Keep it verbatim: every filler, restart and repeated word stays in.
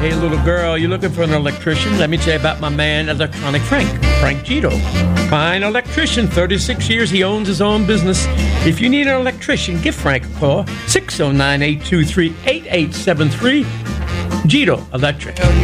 Hey, little girl, you looking for an electrician? Let me tell you about my man, Electronic Frank, Frank Gito. Fine electrician, thirty-six years, he owns his own business. If you need an electrician, give Frank a call, six oh nine, eight two three, eight eight seven three. Gito Electric.